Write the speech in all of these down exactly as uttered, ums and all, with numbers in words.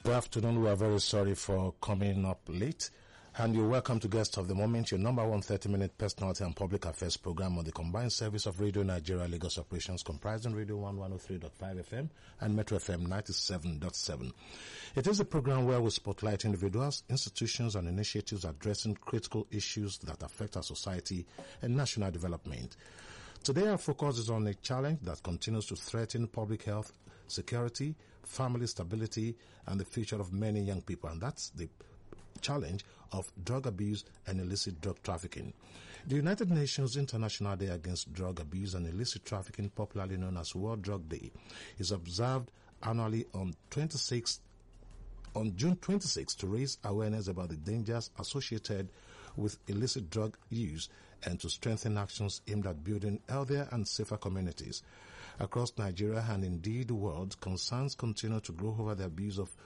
Good afternoon. We are very sorry for coming up late. And you're welcome to Guest of the Moment, your number one thirty-minute personality and public affairs program on the combined service of Radio Nigeria Lagos operations, comprising Radio one one oh three point five F M and Metro F M ninety-seven point seven. It is a program where we spotlight individuals, institutions, and initiatives addressing critical issues that affect our society and national development. Today, our focus is on a challenge that continues to threaten public health, security, family stability, and the future of many young people, and that's the challenge of drug abuse and illicit drug trafficking. The United Nations International Day Against Drug Abuse and Illicit Trafficking, popularly known as World Drug Day, is observed annually on twenty-sixth on June twenty-sixth to raise awareness about the dangers associated with illicit drug use and to strengthen actions aimed at building healthier and safer communities. Across Nigeria and indeed the world, concerns continue to grow over the abuse of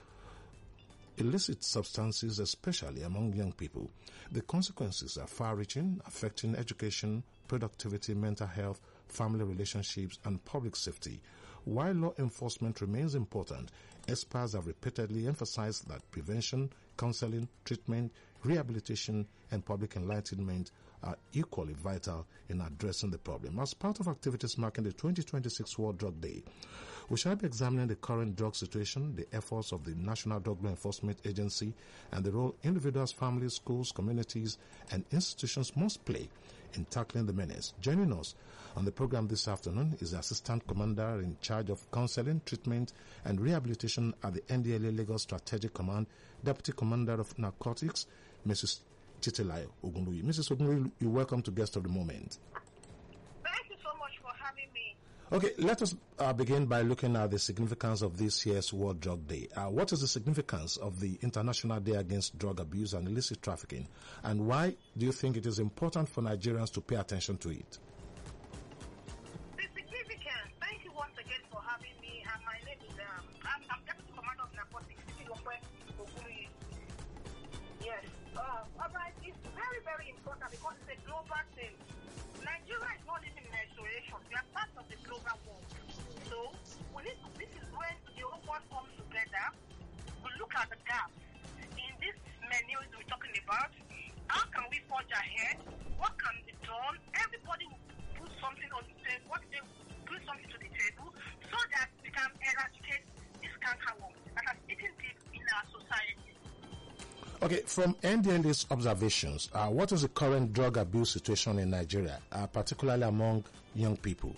illicit substances, especially among young people. The consequences are far-reaching, affecting education, productivity, mental health, family relationships, and public safety. While law enforcement remains important, experts have repeatedly emphasized that prevention, counseling, treatment, rehabilitation, and public enlightenment are equally vital in addressing the problem. As part of activities marking the twenty twenty-six World Drug Day, we shall be examining the current drug situation, the efforts of the National Drug Law Enforcement Agency, and the role individuals, families, schools, communities, and institutions must play in tackling the menace. Joining us on the program this afternoon is the Assistant Commander in charge of counseling, treatment, and rehabilitation at the N D L A Lagos Strategic Command, Deputy Commander of Narcotics, Missus Titilayo Ogunluyi. Missus Ogunluyi, you're welcome to Guest of the Moment. Thank you so much for having me. Okay, let us uh, begin by looking at the significance of this year's World Drug Day. Uh, what is the significance of the International Day Against Drug Abuse and Illicit Trafficking, and why do you think it is important for Nigerians to pay attention to it? The significance, thank you once again for having me, and my name is, um, I'm, I'm Deputy Commander of Narcotics, Ogunluyi. Yes, uh, alright, it's very, very important because it's a global thing. Nigeria is not living in isolation. We are part of the global world. So, we need to, this is when the whole world comes together. We look at the gaps in this menu we're talking about. How can we forge ahead? What can be done? Everybody will put something on the table. What they put something to the table so that we can eradicate this cankerworm that has eaten deep in our society. Okay, from N D L A's observations, uh, what is the current drug abuse situation in Nigeria, uh, particularly among young people?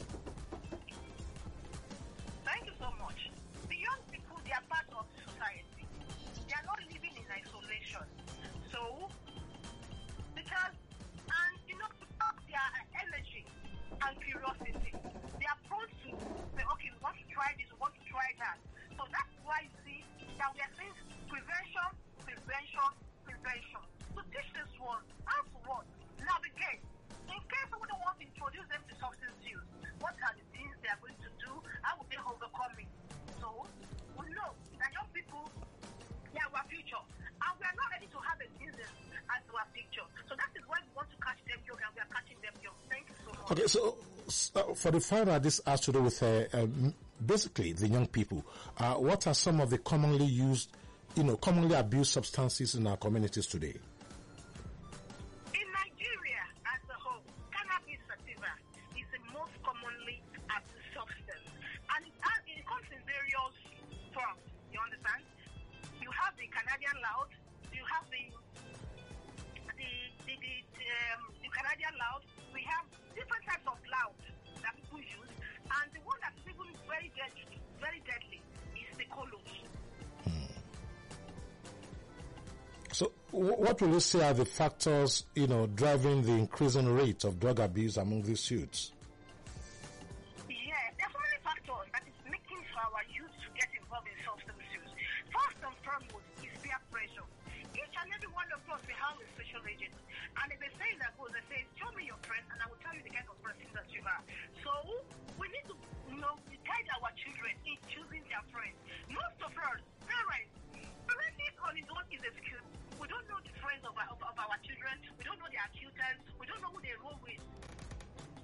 Thank you so much. The young people, they are part of society. They are not living in isolation. So, because, and you know, their energy and curiosity, they are prone to say, okay, we want to try this, we want to try that. So that's why you see that we are saying prevention, prevention, prevention. To teach this one how to what? Navigate. In case we don't want to introduce them to substance use, what are the things they are going to do? How will they overcome it? So, we know that young people, they are our future. And we are not ready to have a business as our future. So that is why we want to catch them young, and we are catching them young. Thank you so much. Okay, so uh, for the father, this has to do with uh, uh, basically the young people. Uh, what are some of the commonly used, you know, commonly abused substances in our communities today? In Nigeria as a whole, cannabis sativa is the most commonly abused substance. And it, has, it comes in various forms, you understand? You have the Canadian loud, you have the the the, the, the, um, the Canadian loud, we have different types of loud that people use, and the one that is even very deadly, very deadly is the colos. So, what will you say are the factors, you know, driving the increasing rate of drug abuse among these youths? Yeah, there are so many factors that is making for our youth to get involved in substance use. First and foremost is peer pressure. Each and every one of us, we have a special agent. And if they say that goes, they say, show me your friend, and I will tell you the kind of person that you are. So, we need to, you know, guide our children in choosing their friends. Most of us, parents, parenting on its own is a skill. We don't know the friends of our, of, of our children. We don't know their tutors. We don't know who they roll with.